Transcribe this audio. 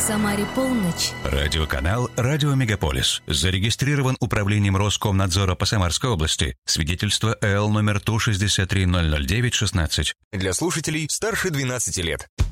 Самаре полночь. Радиоканал «Радио Мегаполис». Зарегистрирован Управлением Роскомнадзора по Самарской области. Свидетельство ЭЛ номер 163-009-16. Для слушателей старше 12 лет.